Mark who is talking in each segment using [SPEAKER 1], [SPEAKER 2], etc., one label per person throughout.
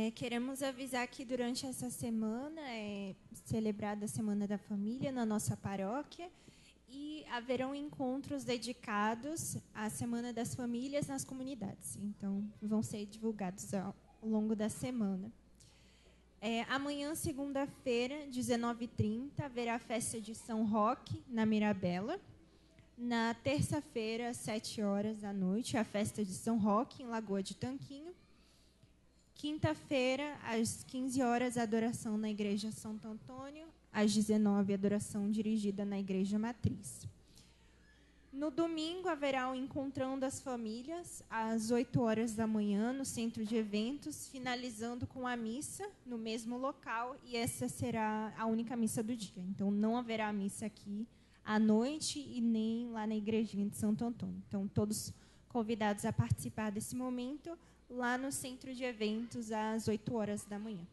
[SPEAKER 1] Queremos avisar que durante essa semana é celebrada a Semana da Família na nossa paróquia e haverão encontros dedicados à Semana das Famílias nas comunidades. Então, vão ser divulgados ao longo da semana. Amanhã, segunda-feira, 19h30, haverá a festa de São Roque, na Mirabela. Na terça-feira, às 19h, a festa de São Roque, em Lagoa de Tanquinho. Quinta-feira, às 15h, a adoração na Igreja Santo Antônio. Às 19h, a adoração dirigida na Igreja Matriz. No domingo, haverá o Encontrão das Famílias, às 8h da manhã, no Centro de Eventos, finalizando com a missa no mesmo local, e essa será a única missa do dia. Então, não haverá missa aqui à noite e nem lá na Igrejinha de Santo Antônio. Então, todos convidados a participar desse momento, lá no Centro de Eventos, às 8h da manhã.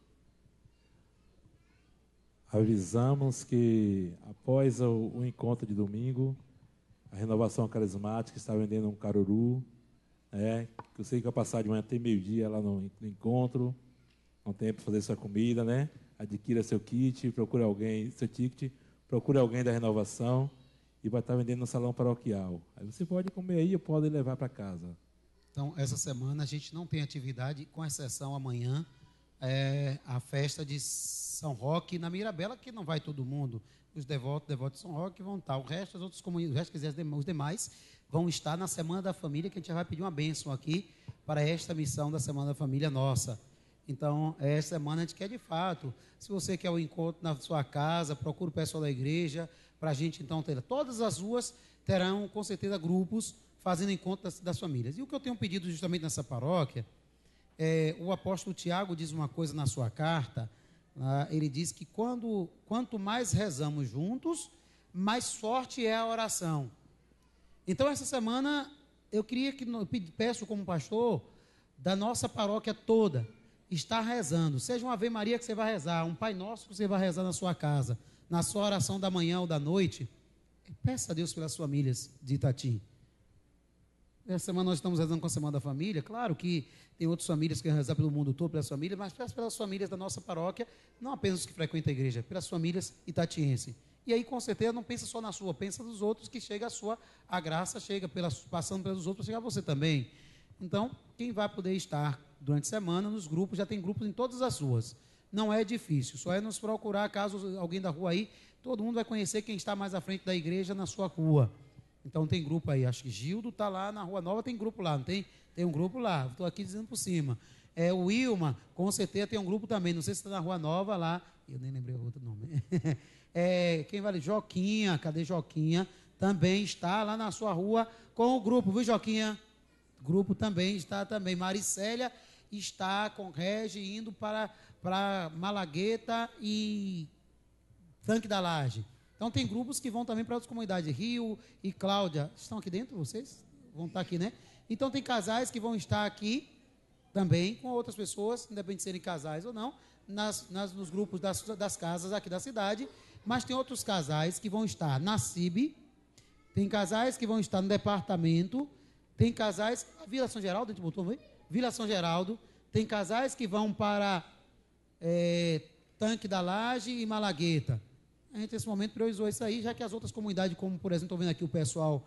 [SPEAKER 2] Avisamos que, após o encontro de domingo, a Renovação Carismática está vendendo um caruru, né? Eu sei que vai passar de manhã até meio-dia lá no encontro, não tem para fazer sua comida, né? Adquira seu kit, procure alguém, seu ticket, procure alguém da Renovação e vai estar vendendo no salão paroquial. Aí você pode comer aí ou pode levar para casa.
[SPEAKER 3] Então, essa semana a gente não tem atividade, com exceção amanhã, a festa de São Roque na Mirabela, que não vai todo mundo. Os devotos de São Roque vão estar. O resto, as outras comunidades, os demais, vão estar na Semana da Família, que a gente já vai pedir uma bênção aqui para esta missão da Semana da Família nossa. Então, essa semana a gente quer de fato. Se você quer o encontro na sua casa, procure o pessoal da igreja, para a gente então ter. Todas as ruas terão, com certeza, grupos fazendo encontro das famílias. E o que eu tenho pedido justamente nessa paróquia, o apóstolo Tiago diz uma coisa na sua carta. Ele diz que quanto mais rezamos juntos, mais forte é a oração. Então, essa semana, eu peço como pastor da nossa paróquia toda, estar rezando. Seja uma Ave Maria que você vai rezar, um Pai Nosso que você vai rezar na sua casa, na sua oração da manhã ou da noite. Peça a Deus pelas famílias de Itatim. Essa semana nós estamos rezando com a Semana da Família. Claro que tem outras famílias que querem rezar pelo mundo todo, pelas famílias, mas peça pelas famílias da nossa paróquia, não apenas os que frequentam a igreja, pelas famílias itatienses. E aí, com certeza, não pensa só na sua, pensa nos outros, que chega a graça chega passando pelos outros, chega a você também. Então, quem vai poder estar durante a semana nos grupos, já tem grupos em todas as ruas. Não é difícil, só é nos procurar, caso alguém da rua aí, todo mundo vai conhecer quem está mais à frente da igreja na sua rua. Então tem grupo aí, acho que Gildo está lá na Rua Nova, tem grupo lá, não tem? Tem um grupo lá, estou aqui dizendo por cima. O Wilma, com certeza tem um grupo também, não sei se está na Rua Nova lá, eu nem lembrei o outro nome. Quem vale? Joquinha, cadê Joquinha? Também está lá na sua rua com o grupo, viu Joquinha? O grupo também está também. Maricélia está com Regi indo para Malagueta e Tanque da Laje. Então tem grupos que vão também para outras comunidades. Rio e Cláudia. Estão aqui dentro vocês? Vão estar aqui, né? Então tem casais que vão estar aqui também com outras pessoas, independente de serem casais ou não, nos grupos das casas aqui da cidade. Mas tem outros casais que vão estar na CIB, tem casais que vão estar no departamento, tem casais... Vila São Geraldo, a gente botou, não foi? Vila São Geraldo. Tem casais que vão para Tanque da Laje e Malagueta. A gente, nesse momento, priorizou isso aí, já que as outras comunidades, como, por exemplo, estou vendo aqui o pessoal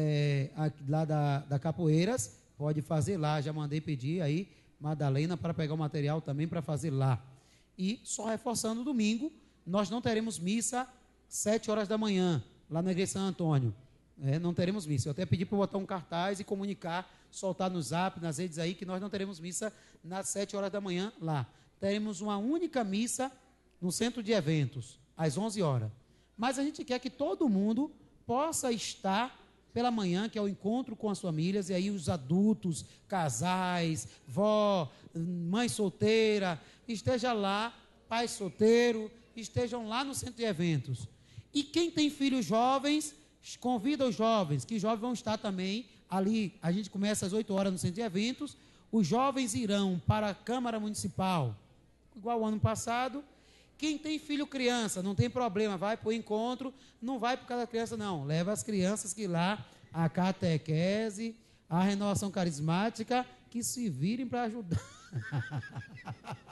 [SPEAKER 3] lá da Capoeiras, pode fazer lá. Já mandei pedir aí, Madalena, para pegar o material também para fazer lá. E, só reforçando, domingo, nós não teremos missa 7h da manhã, lá na Igreja São Antônio. Não teremos missa. Eu até pedi para botar um cartaz e comunicar, soltar no Zap, nas redes aí, que nós não teremos missa nas 7h da manhã lá. Teremos uma única missa no Centro de Eventos, às 11h. Mas a gente quer que todo mundo possa estar pela manhã, que é o encontro com as famílias, e aí os adultos, casais, vó, mãe solteira, esteja lá, pai solteiro, estejam lá no Centro de Eventos. E quem tem filhos jovens, convida os jovens, que os jovens vão estar também ali. A gente começa às 8h no Centro de Eventos, os jovens irão para a Câmara Municipal, igual o ano passado. Quem tem filho criança, não tem problema, vai para o encontro, não vai por causa da criança, não. Leva as crianças que lá, a catequese, a renovação carismática, que se virem para ajudar.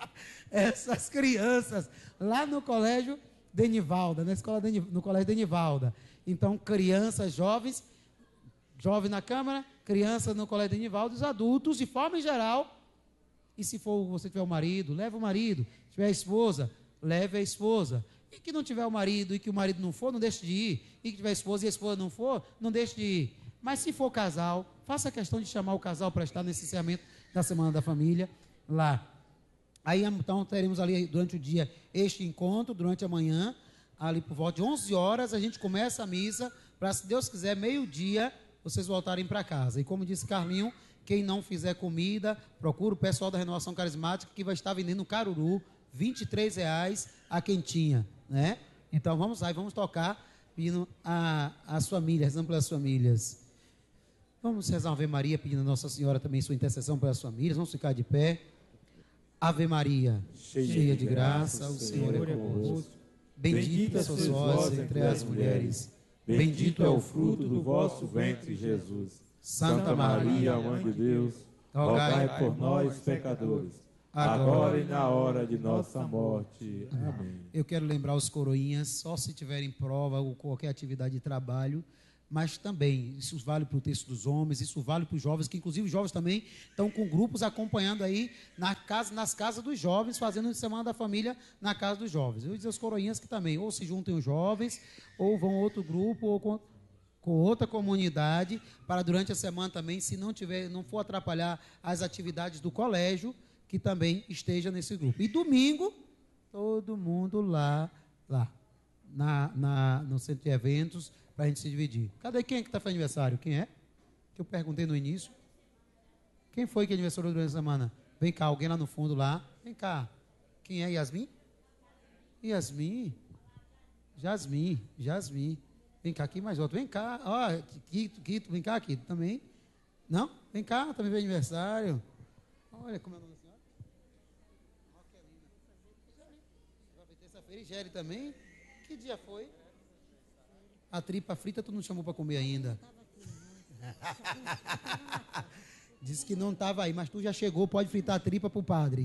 [SPEAKER 3] essas crianças lá no colégio Denivalda, no colégio Denivalda. Então, crianças, jovens na Câmara, crianças no colégio Denivalda, os adultos, de forma em geral. E se for você tiver o marido, leva o marido. Se tiver a esposa, leve a esposa. E que não tiver o marido e que o marido não for, não deixe de ir. E que tiver a esposa e a esposa não for, não deixe de ir. Mas se for casal, faça questão de chamar o casal para estar nesse encerramento da Semana da Família lá. Aí então teremos ali durante o dia este encontro, durante a manhã, ali por volta de 11 horas, a gente começa a missa, para, se Deus quiser, meio-dia, vocês voltarem para casa. E como disse Carlinho, quem não fizer comida, procura o pessoal da Renovação Carismática, que vai estar vendendo caruru, R$ 23,00 a quentinha, né? Então vamos lá, vamos tocar, pedindo as famílias, rezando pelas famílias. Vamos rezar uma Ave Maria, pedindo a Nossa Senhora também sua intercessão pelas famílias. Vamos ficar de pé. Ave Maria, cheia de graça, o Senhor é convosco. Bendita sois vós entre as mulheres, bendito é o fruto do vosso ventre, Jesus.
[SPEAKER 2] Santa Maria, Mãe de Deus, rogai por nós, pecadores, agora e na hora de nossa morte. Amém.
[SPEAKER 3] Eu quero lembrar os coroinhas, só se tiverem prova ou qualquer atividade de trabalho, mas também, isso vale para o texto dos homens, isso vale para os jovens, que inclusive os jovens também estão com grupos acompanhando aí nas casas dos jovens, fazendo Semana da Família na casa dos jovens. Eu vou dizer aos coroinhas que também, ou se juntem os jovens, ou vão a outro grupo, ou com outra comunidade, para durante a semana também, se não for atrapalhar as atividades do colégio, que também esteja nesse grupo. E domingo, todo mundo lá no centro de eventos, para a gente se dividir. Cadê quem é que está fazendo aniversário? Quem é? Que eu perguntei no início. Quem foi que aniversariou durante a semana? Vem cá, alguém lá no fundo lá. Vem cá. Quem é? Yasmin? Jasmin. Vem cá, aqui mais outro. Vem cá. Ó, Quito, vem cá, Quito também. Não? Vem cá, também veio aniversário. Olha como é o nome da senhora. Roquelina. Vai ter terça-feira e Géry também. Que dia foi? A tripa frita tu não chamou para comer ainda. Disse que não estava aí, mas tu já chegou, pode fritar a tripa para o padre.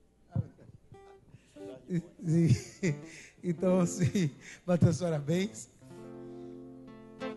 [SPEAKER 3] Então, sim, bateu os parabéns.